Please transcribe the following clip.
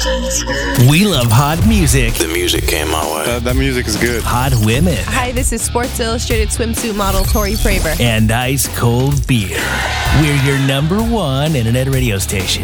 We love hot music. The music came my way. That music is good. Hot women. Hi, this is Sports Illustrated swimsuit model Tori Fraber. And ice cold beer. We're your number one internet radio station.